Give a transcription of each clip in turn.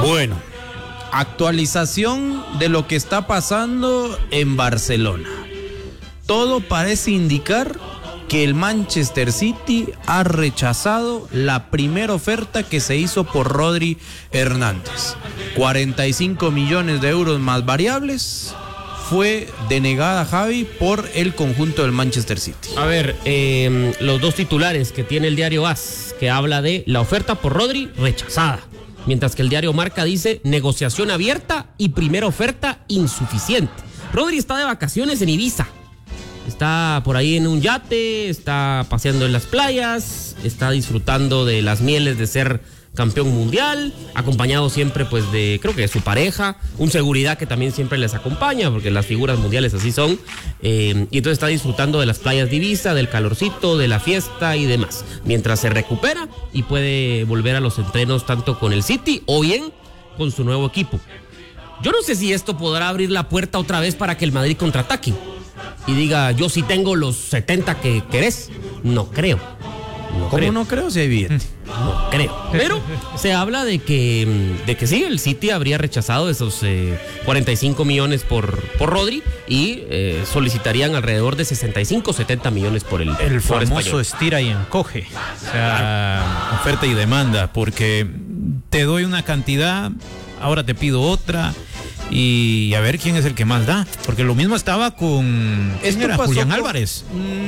Bueno, actualización de lo que está pasando en Barcelona. Todo parece indicar que el Manchester City ha rechazado la primera oferta que se hizo por Rodri Hernández. 45 millones de euros más variables fue denegada, Javi, por el conjunto del Manchester City. A ver, los dos titulares que tiene el diario AS, que habla de la oferta por Rodri rechazada, mientras que el diario Marca dice negociación abierta y primera oferta insuficiente. Rodri está de vacaciones en Ibiza. Está por ahí en un yate, está paseando en las playas, está disfrutando de las mieles de ser campeón mundial, acompañado siempre pues de, creo que de su pareja, un seguridad que también siempre les acompaña, porque las figuras mundiales así son, y entonces está disfrutando de las playas de Ibiza, del calorcito, de la fiesta y demás, mientras se recupera y puede volver a los entrenos tanto con el City o bien con su nuevo equipo. Yo no sé si esto podrá abrir la puerta otra vez para que el Madrid contraataque y diga, yo sí tengo los 70 que querés. No creo. ¿Cómo no creo? Si hay billete. No creo. Pero se habla de que sí, el City habría rechazado esos 45 millones por Rodri y solicitarían alrededor de 65, 70 millones por el famoso español. Estira y encoge. O sea, oferta y demanda, porque te doy una cantidad, ahora te pido otra. Y a ver quién es el que más da. Porque lo mismo estaba con... Julián Álvarez.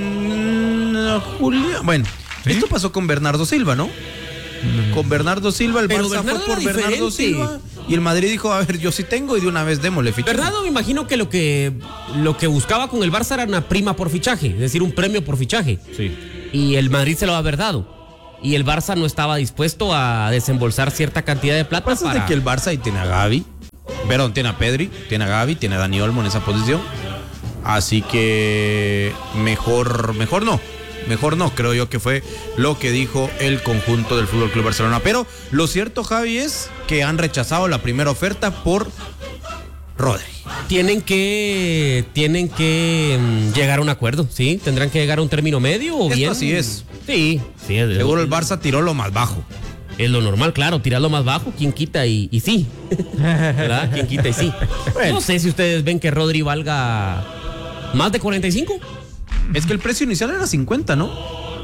Bueno, ¿sí? Esto pasó con Bernardo Silva, ¿no? Con Bernardo Silva, el Barça fue por Bernardo Silva y el Madrid dijo, a ver, yo sí tengo y de una vez démosle fichaje. Bernardo, me imagino que lo que buscaba con el Barça era una prima por fichaje, es decir, un premio por fichaje. Sí. Y el Madrid se lo va a haber dado. Y el Barça no estaba dispuesto a desembolsar cierta cantidad de plata. Pasa de que el Barça ahí tiene a Gavi, tiene a Pedri, tiene a Gavi, tiene a Dani Olmo en esa posición. Así que mejor no, creo yo que fue lo que dijo el conjunto del FC Barcelona. Pero lo cierto, Javi, es que han rechazado la primera oferta por Rodri. Tienen que llegar a un acuerdo, ¿sí? Tendrán que llegar a un término medio o Esto bien. así es. Sí. Seguro el Barça tiró lo más bajo. Es lo normal, claro, tirar lo más bajo, quien quita y sí. ¿Verdad? Quien quita y sí. Bueno. No sé si ustedes ven que Rodri valga más de 45. Es que el precio inicial era 50, ¿no?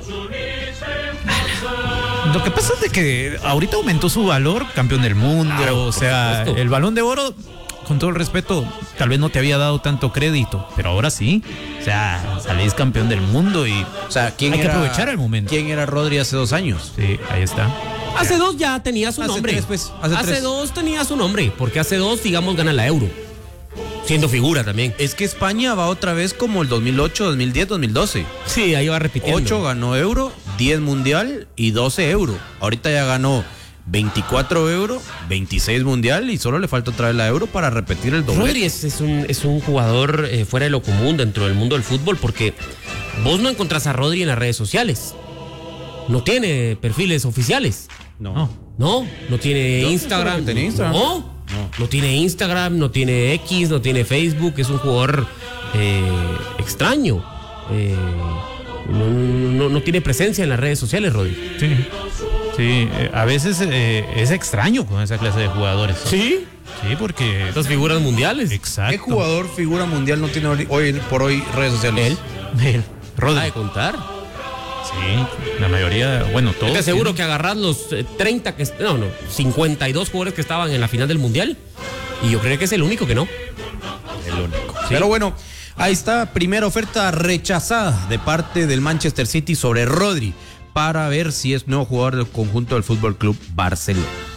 Lo que pasa es de que ahorita aumentó su valor, campeón del mundo. Claro, o sea, el Balón de Oro, con todo el respeto, tal vez no te había dado tanto crédito, pero ahora sí. O sea, salís campeón del mundo y O sea, hay que aprovechar el momento. ¿Quién era Rodri hace 2 años? Sí, ahí está. Hace 2 ya tenía su nombre. Hace 3, pues. Hace 3. 2 tenía su nombre, porque hace 2, digamos, gana la Euro. Siendo figura también. Es que España va otra vez como el 2008, 2010, 2012. Sí, ahí va repitiendo. 8 ganó Euro, 10 Mundial y 12 Euro. Ahorita ya ganó 24 Euro, 26 Mundial y solo le falta otra vez la Euro para repetir el doble. Rodri es un jugador fuera de lo común dentro del mundo del fútbol, porque vos no encontrás a Rodri en las redes sociales. No tiene perfiles oficiales. No. No tiene Instagram. Que tenía Instagram. No tiene Instagram, no tiene X, no tiene Facebook. Es un jugador extraño. No tiene presencia en las redes sociales, Rodri. Sí, a veces es extraño con esa clase de jugadores. Sí, porque las figuras mundiales. Exacto. ¿Qué jugador figura mundial no tiene hoy por hoy redes sociales? Él. ¿Rodri? ¿De contar? Sí, la mayoría, bueno, todos. Te aseguro que agarrás los 52 jugadores que estaban en la final del Mundial y yo creo que es el único que no. El único. Sí. Pero bueno, ahí está, primera oferta rechazada de parte del Manchester City sobre Rodri para ver si es nuevo jugador del conjunto del FC Barcelona.